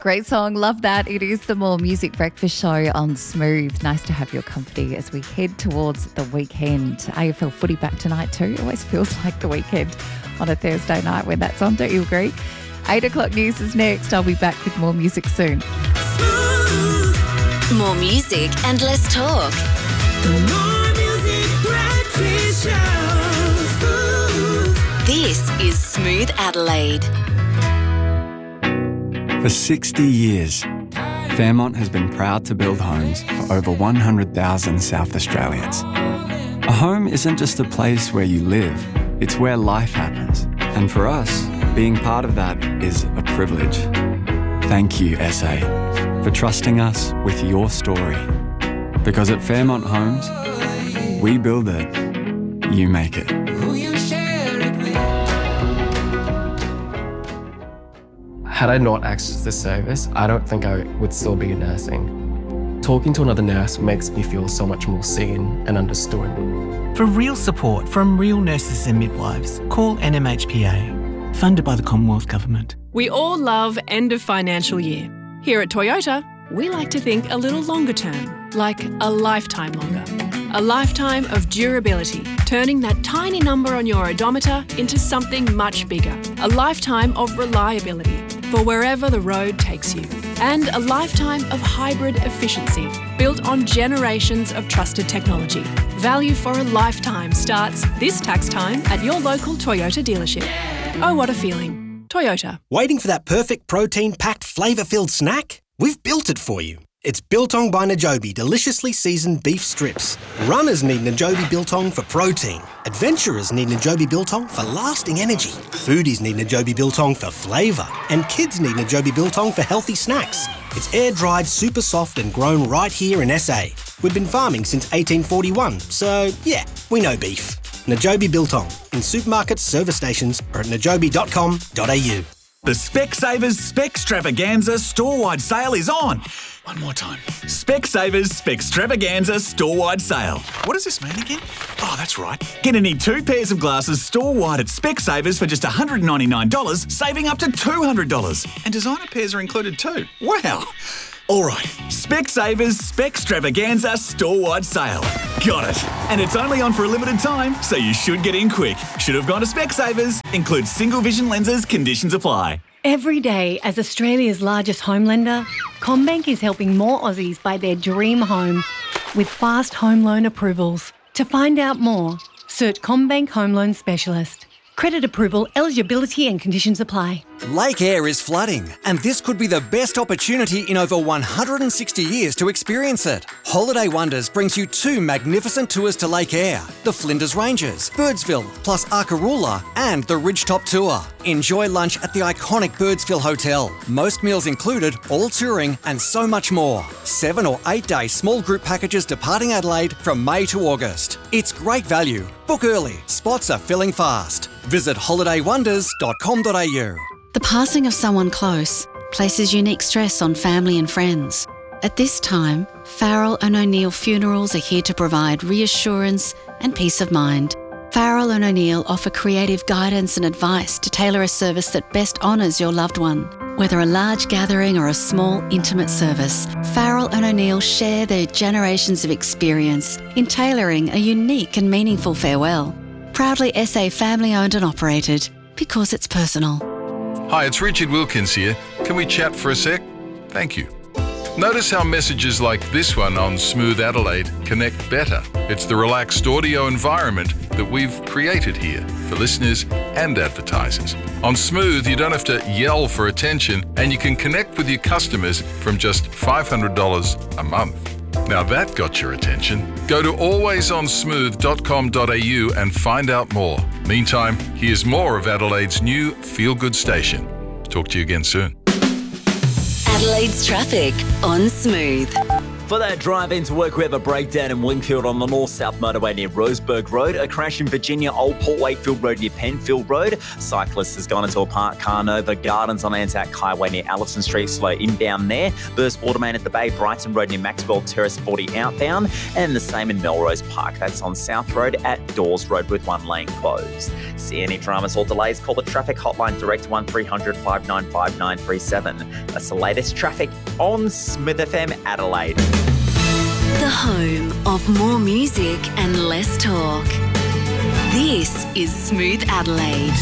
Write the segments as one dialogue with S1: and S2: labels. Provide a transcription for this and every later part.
S1: Great song. Love that. It is the More Music Breakfast Show on Smooth. Nice to have your company as we head towards the weekend. AFL footy back tonight too. It always feels like the weekend on a Thursday night when that's on. Don't you agree? 8 o'clock news is next. I'll be back with more music soon.
S2: More music and less talk.
S3: The More Music Breakfast Show.
S2: This is Smooth Adelaide.
S4: For 60 years, Fairmont has been proud to build homes for over 100,000 South Australians. A home isn't just a place where you live, it's where life happens. And for us, being part of that is a privilege. Thank you, SA, for trusting us with your story. Because at Fairmont Homes, we build it, you make it.
S5: Had I not accessed this service, I don't think I would still be nursing. Talking to another nurse makes me feel so much more seen and understood.
S6: For real support from real nurses and midwives, call NMHPA, funded by the Commonwealth Government.
S7: We all love end of financial year. Here at Toyota, we like to think a little longer term, like a lifetime longer. A lifetime of durability, turning that tiny number on your odometer into something much bigger. A lifetime of reliability for wherever the road takes you. And a lifetime of hybrid efficiency, built on generations of trusted technology. Value for a lifetime starts this tax time at your local Toyota dealership. Oh, what a feeling. Toyota.
S8: Waiting for that perfect protein-packed, flavour-filled snack? We've built it for you. It's Biltong by Najobi deliciously seasoned beef strips. Runners need Najobi Biltong for protein. Adventurers need Najobi Biltong for lasting energy. Foodies need Najobi Biltong for flavour. And kids need Najobi Biltong for healthy snacks. It's air-dried, super soft and grown right here in SA. We've been farming since 1841, so yeah, we know beef. Najobi Biltong in supermarkets, service stations or at najobi.com.au.
S9: The Specsavers Specstravaganza store-wide sale is on. One more time. Specsavers Specstravaganza store-wide sale. What does this mean again? Oh, that's right. Get any 2 pairs of glasses store-wide at Specsavers for just $199, saving up to $200. And designer pairs are included too. Wow. All right, Specsavers Specstravaganza store-wide sale. Got it. And it's only on for a limited time, so you should get in quick. Should have gone to Specsavers. Includes single vision lenses, conditions apply.
S10: Every day, as Australia's largest home lender, CommBank is helping more Aussies buy their dream home with fast home loan approvals. To find out more, search CommBank Home Loan Specialist. Credit approval, eligibility and conditions apply.
S11: Lake Eyre is flooding, and this could be the best opportunity in over 160 years to experience it. Holiday Wonders brings you 2 magnificent tours to Lake Eyre, the Flinders Ranges, Birdsville, plus Arkaroola, and the Ridgetop Tour. Enjoy lunch at the iconic Birdsville Hotel. Most meals included, all touring, and so much more. 7 or 8 day small group packages departing Adelaide from May to August. It's great value. Book early. Spots are filling fast. Visit holidaywonders.com.au.
S12: The passing of someone close places unique stress on family and friends. At this time, Farrell and O'Neill Funerals are here to provide reassurance and peace of mind. Farrell and O'Neill offer creative guidance and advice to tailor a service that best honours your loved one. Whether a large gathering or a small, intimate service, Farrell and O'Neill share their generations of experience in tailoring a unique and meaningful farewell. Proudly SA family-owned and operated, because it's personal.
S13: Hi, it's Richard Wilkins here. Can we chat for a sec? Thank you. Notice how messages like this one on Smooth Adelaide connect better. It's the relaxed audio environment that we've created here for listeners and advertisers. On Smooth, you don't have to yell for attention, and you can connect with your customers from just $500 a month. Now that got your attention. Go to alwaysonsmooth.com.au and find out more. Meantime, here's more of Adelaide's new feel-good station. Talk to you again soon.
S2: Adelaide's traffic on Smooth.
S14: For that drive into work, we have a breakdown in Wingfield on the north-south motorway near Roseburg Road, a crash in Virginia, Old Port Wakefield Road near Penfield Road. Cyclist has gone into a parked car. Nova Gardens on Anzac Highway near Allison Street, slow inbound there. Burst water main at the Bay, Brighton Road near Maxwell Terrace 40 outbound. And the same in Melrose Park. That's on South Road at Dawes Road with one lane closed. See any dramas or delays, call the traffic hotline direct 1300 595 937. That's the latest traffic on Smooth FM Adelaide.
S2: The home of more music and less talk. This is Smooth Adelaide.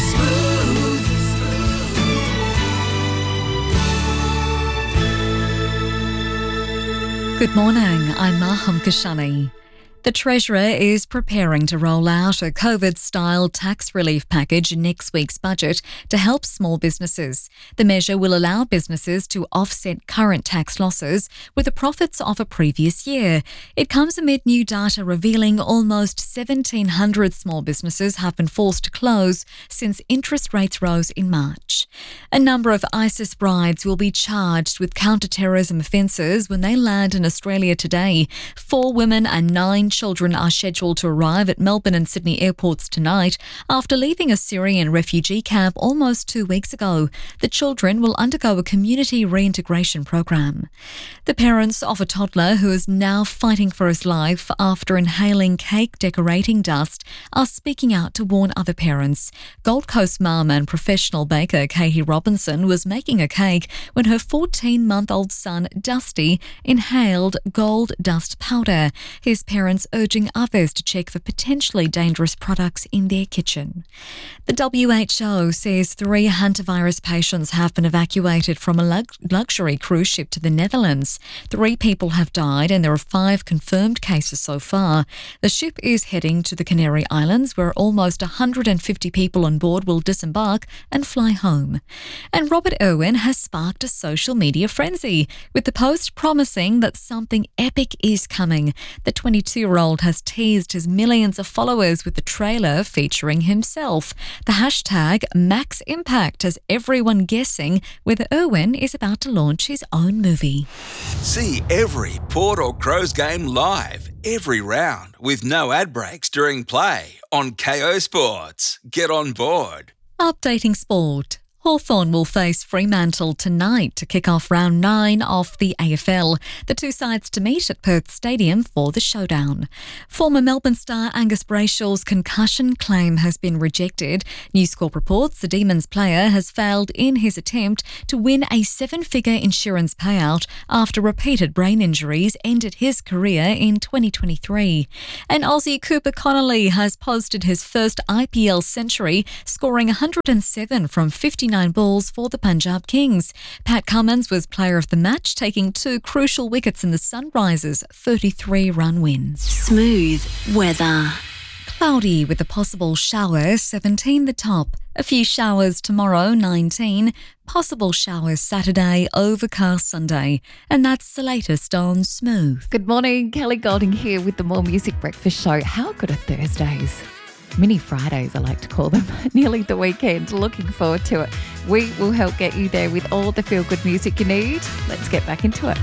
S15: Good morning, I'm Maham Kashani. The Treasurer is preparing to roll out a COVID-style tax relief package in next week's budget to help small businesses. The measure will allow businesses to offset current tax losses with the profits of a previous year. It comes amid new data revealing almost 1,700 small businesses have been forced to close since interest rates rose in March. A number of ISIS brides will be charged with counter-terrorism offences when they land in Australia today. 4 women and 9 children are scheduled to arrive at Melbourne and Sydney airports tonight after leaving a Syrian refugee camp almost 2 weeks ago. The children will undergo a community reintegration program. The parents of a toddler who is now fighting for his life after inhaling cake decorating dust are speaking out to warn other parents. Gold Coast mum and professional baker Katie Robinson was making a cake when her 14-month-old son Dusty inhaled gold dust powder. His parents urging others to check for potentially dangerous products in their kitchen. The WHO says 3 hantavirus patients have been evacuated from a luxury cruise ship to the Netherlands. 3 people have died and there are 5 confirmed cases so far. The ship is heading to the Canary Islands where almost 150 people on board will disembark and fly home. And Robert Irwin has sparked a social media frenzy with the post promising that something epic is coming. The 22-year-old has teased his millions of followers with the trailer featuring himself. The hashtag #MaxImpact has everyone guessing whether Irwin is about to launch his own movie.
S16: See every Port or Crows game live, every round, with no ad breaks during play on KO Sports. Get on board.
S15: Updating sport. Hawthorn will face Fremantle tonight to kick off round 9 of the AFL. The 2 sides to meet at Perth Stadium for the showdown. Former Melbourne star Angus Brayshaw's concussion claim has been rejected. News Corp reports the Demons player has failed in his attempt to win a 7-figure insurance payout after repeated brain injuries ended his career in 2023. And Aussie Cooper Connolly has posted his first IPL century, scoring 107 from 59 balls for the Punjab Kings. Pat Cummins was player of the match, taking 2 crucial wickets in the Sunrisers' 33-run win.
S2: Smooth weather.
S15: Cloudy with a possible shower, 17 the top. A few showers tomorrow, 19. Possible showers Saturday, overcast Sunday. And that's the latest on Smooth.
S1: Good morning, Kelly Golding here with the More Music Breakfast Show. How good are Thursdays? Mini Fridays, I like to call them. Nearly the weekend. Looking forward to it. We will help get you there with all the feel-good music you need. Let's get back into it.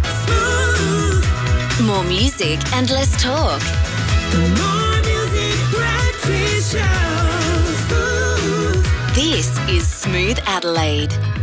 S2: More music and less talk.
S3: More music breakfast show.
S2: This is Smooth Adelaide.